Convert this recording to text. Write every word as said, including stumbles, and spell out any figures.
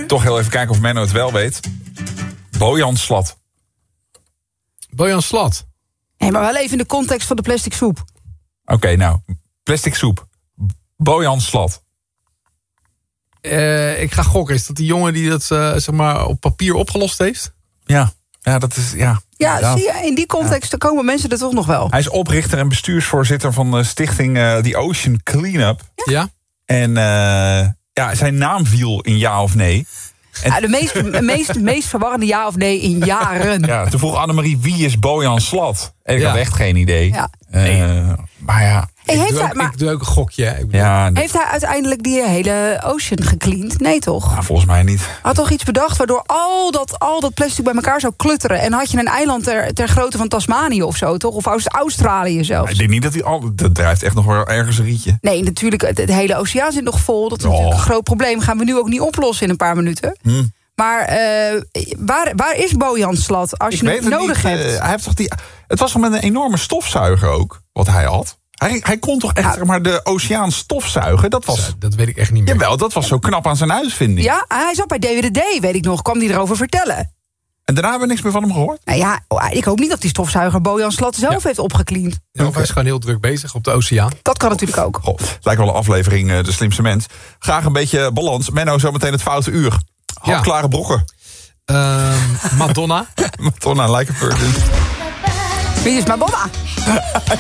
Toch heel even kijken of Menno het wel weet. Bojan Slat. Bojan Slat. Nee, maar wel even in de context van de plastic soep. Oké, okay, nou. Plastic soep. Bojan Slat. Uh, ik ga gokken. Is dat die jongen die dat uh, zeg maar op papier opgelost heeft? Ja, ja dat is... Ja, ja, ja. Zie je, in die context ja. komen mensen er toch nog wel. Hij is oprichter en bestuursvoorzitter van de stichting uh, The Ocean Cleanup. Ja. ja. En uh, ja, zijn naam viel in ja of nee. En ja, de meest, meest, meest verwarrende ja of nee in jaren. Ja, toen vroeg Annemarie, wie is Bojan Slat? En ik ja. had echt geen idee. Ja. Nee. Uh, maar ja... Hey, ik, doe hij, ook, maar, ik doe ook een gokje. Ik ja, heeft hij uiteindelijk die hele ocean gecleaned? Nee, toch? Ja, volgens mij niet. Had toch iets bedacht waardoor al dat, al dat plastic bij elkaar zou klutteren. En had je een eiland ter, ter grootte van Tasmanië of zo, toch? Of Australië zelfs. Ja, ik denk niet dat hij al... Dat drijft echt nog wel ergens een rietje. Nee, natuurlijk, het, het hele oceaan zit nog vol. Dat is oh. natuurlijk een groot probleem. Gaan we nu ook niet oplossen in een paar minuten. Hm. Maar uh, waar, waar is Bojan Slat als ik je het nodig niet, hebt? Uh, hij heeft toch die, het was toch met een enorme stofzuiger ook, wat hij had? Hij, hij kon toch echt ja. maar de oceaan stofzuigen? Dat was. Dat weet ik echt niet meer. Jawel, dat was zo knap aan zijn uitvinding. Ja, hij zat bij D W D D, weet ik nog. Kwam hij erover vertellen. En daarna hebben we niks meer van hem gehoord? Nou ja, ik hoop niet dat die stofzuiger Bojan Slat zelf ja. heeft opgekleend. Ja, of okay. Hij is gewoon heel druk bezig op de oceaan. Dat kan natuurlijk ook. Goh, lijkt wel een aflevering uh, De Slimste Mens. Graag een beetje balans. Menno, zometeen het foute uur. Hapklare ja. brokken. Uh, Madonna. Madonna, like a virgin. Wie is Madonna?